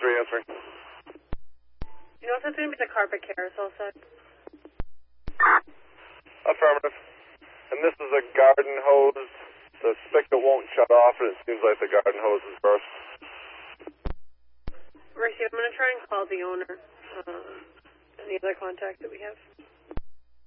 3 answering. You know if that's going to be the carpet carousel set? Affirmative. And this is a garden hose. The spigot won't shut off, and it seems like the garden hose is burst. Ricky, I'm going to try and call the owner. And the other contact that we have.